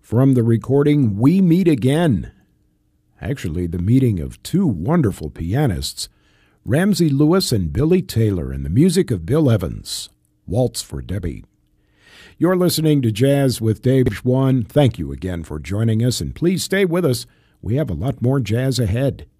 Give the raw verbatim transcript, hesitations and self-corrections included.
from the recording We Meet Again. Actually, the meeting of two wonderful pianists, Ramsey Lewis and Billy Taylor, and the music of Bill Evans, Waltz for Debbie. You're listening to Jazz with Dave Schwann. Thank you again for joining us, and please stay with us. We have a lot more jazz ahead.